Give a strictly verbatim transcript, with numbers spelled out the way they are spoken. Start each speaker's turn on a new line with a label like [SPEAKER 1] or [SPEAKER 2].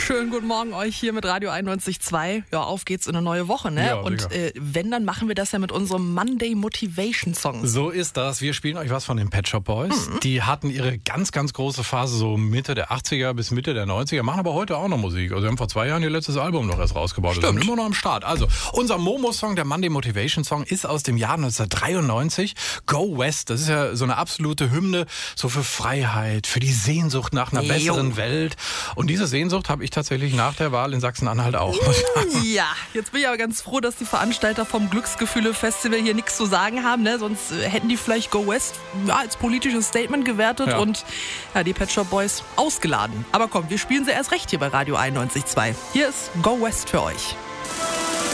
[SPEAKER 1] Schönen guten Morgen euch hier mit Radio einundneunzig Komma zwei. Ja, auf geht's in eine neue Woche, ne?
[SPEAKER 2] Ja,
[SPEAKER 1] und äh, wenn, dann machen wir das ja mit unserem Monday Motivation Song.
[SPEAKER 2] So ist das. Wir spielen euch was von den Pet Shop Boys. Mhm. Die hatten ihre ganz, ganz große Phase so Mitte der achtziger bis Mitte der neunziger, machen aber heute auch noch Musik. Also sie haben vor zwei Jahren ihr letztes Album noch erst rausgebaut.
[SPEAKER 1] Stimmt.
[SPEAKER 2] Sind immer noch am Start. Also unser Momo-Song, der Monday Motivation Song, ist aus dem Jahr neunzehnhundertdreiundneunzig. Go West, das ist ja so eine absolute Hymne so für Freiheit, für die Sehnsucht nach einer
[SPEAKER 1] Jo.
[SPEAKER 2] besseren Welt. Und diese Sehnsucht habe ich tatsächlich nach der Wahl in Sachsen-Anhalt auch.
[SPEAKER 1] Ja, jetzt bin ich aber ganz froh, dass die Veranstalter vom Glücksgefühle-Festival hier nichts zu sagen haben, ne? Sonst äh, hätten die vielleicht Go West ja, als politisches Statement gewertet
[SPEAKER 2] Ja.
[SPEAKER 1] und ja, die Pet Shop Boys ausgeladen. Aber komm, wir spielen sie erst recht hier bei Radio einundneunzig Komma zwei. Hier ist Go West für euch.